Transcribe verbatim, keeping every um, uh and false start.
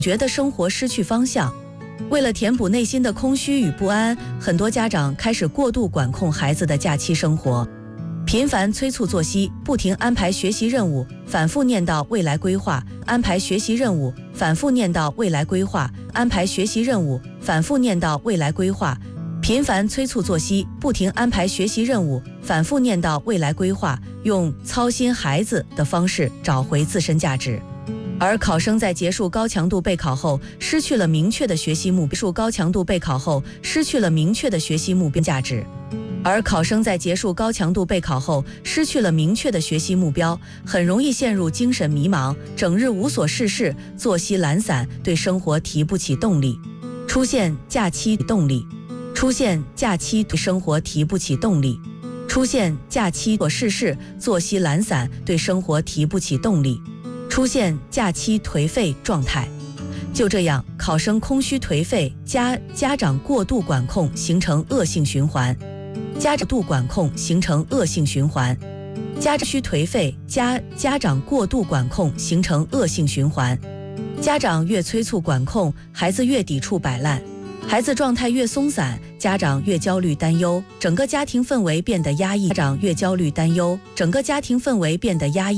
觉得生活失去方向。为了填补内心的空虚与不安，很多家长开始过度管控孩子的假期生活，频繁催促作息，不停安排学习任务，反复念叨未来规划，安排学习任务，反复念叨未来规划，安排学习任务，反复念叨未来规划。频繁催促作息，不停安排学习任务，反复念叨未来规划，用操心孩子的方式找回自身价值。而考生在结束高强度备考后，失去了明确的学习目标。结束高强度备考后，失去了明确的学习目标价值。而考生在结束高强度备考后，失去了明确的学习目标，很容易陷入精神迷茫，整日无所事事，作息懒散，对生活提不起动力，出现假期动力。出现假期对生活提不起动力，出现假期做事事，作息懒散，对生活提不起动力，出现假期颓废状态。就这样，考生空虚颓废，家家长过度管控，形成恶性循环。家长度管控形成恶性循环，家长需颓废，家家长过度管控形成恶性循环。家长越催促管控，孩子越抵触摆烂。孩子状态越松散，家长越焦虑担忧，整个家庭氛围变得压抑。家长越焦虑担忧，整个家庭氛围变得压抑。